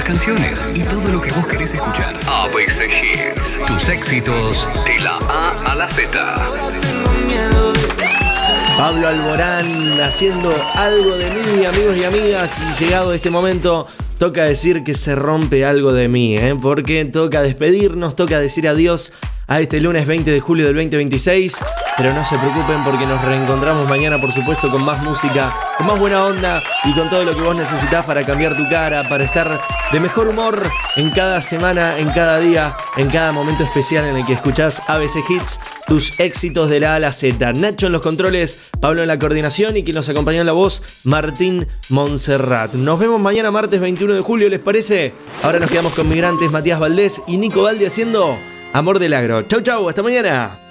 canciones y todo lo que vos querés escuchar. ABC Hits. Tus éxitos de la A a la Z. Pablo Alborán haciendo algo de mí, amigos y amigas, y llegado este momento toca decir que se rompe algo de mí, porque toca despedirnos, toca decir adiós a este lunes 20 de julio del 2026, pero no se preocupen porque nos reencontramos mañana, por supuesto, con más música, con más buena onda y con todo lo que vos necesitás para cambiar tu cara, para estar de mejor humor en cada semana, en cada día, en cada momento especial en el que escuchás ABC Hits, tus éxitos de la A a la Z. Nacho en los controles, Pablo en la coordinación y quien nos acompañó en la voz, Martín Montserrat. Nos vemos mañana martes 21 de julio, ¿les parece? Ahora nos quedamos con Migrantes, Matías Valdés y Nico Valdi haciendo Amor del Agro. Chau, chau, hasta mañana.